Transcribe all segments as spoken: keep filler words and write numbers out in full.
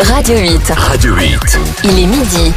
Radio huit. Radio huit. Il est midi.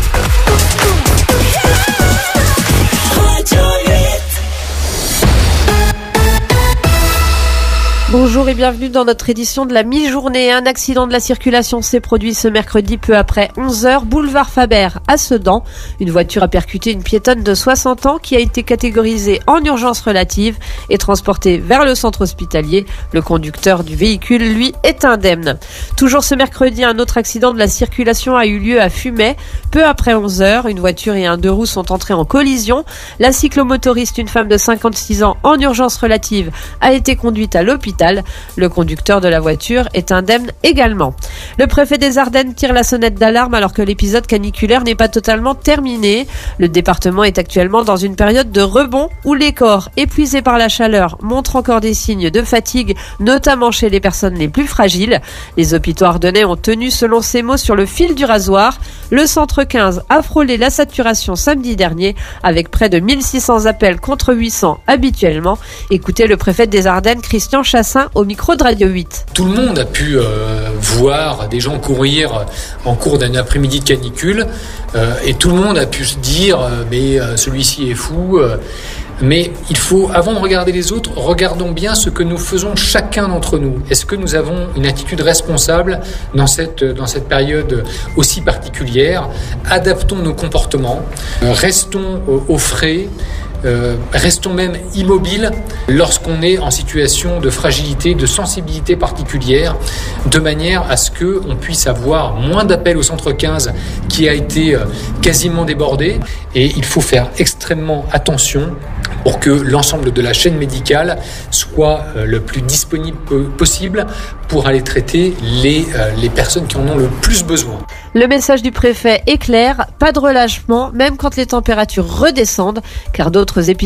Bonjour et bienvenue dans notre édition de la mi-journée. Un accident de la circulation s'est produit ce mercredi peu après onze heures, boulevard Faber à Sedan. Une voiture a percuté une piétonne de soixante ans qui a été catégorisée en urgence relative et transportée vers le centre hospitalier. Le conducteur du véhicule, lui, est indemne. Toujours ce mercredi, un autre accident de la circulation a eu lieu à Fumay. Peu après onze heures, une voiture et un deux roues sont entrés en collision. La cyclomotoriste, une femme de cinquante-six ans en urgence relative, a été conduite à l'hôpital. Le conducteur de la voiture est indemne également. Le préfet des Ardennes tire la sonnette d'alarme alors que l'épisode caniculaire n'est pas totalement terminé. Le département est actuellement dans une période de rebond où les corps épuisés par la chaleur montrent encore des signes de fatigue, notamment chez les personnes les plus fragiles. Les hôpitaux ardennais ont tenu, selon ses mots, sur le fil du rasoir. Le centre quinze a frôlé la saturation samedi dernier avec près de mille six cents appels contre huit cents habituellement. Écoutez le préfet des Ardennes, Christian Chassin, au micro de Radio huit. Tout le monde a pu euh, voir des gens courir en cours d'un après-midi de canicule euh, et tout le monde a pu se dire euh, mais euh, celui-ci est fou. Euh, mais il faut, avant de regarder les autres, regardons bien ce que nous faisons chacun d'entre nous. Est-ce que nous avons une attitude responsable dans cette, dans cette période aussi particulière ? Adaptons nos comportements, euh, restons au, au frais. Euh, restons même immobiles lorsqu'on est en situation de fragilité, de sensibilité particulière, de manière à ce qu'on puisse avoir moins d'appels au centre quinze qui a été euh, quasiment débordé. Et il faut faire extrêmement attention pour que l'ensemble de la chaîne médicale soit euh, le plus disponible possible pour aller traiter les, euh, les personnes qui en ont le plus besoin. Le message du préfet est clair, pas de relâchement, même quand les températures redescendent, car d'autres épisodes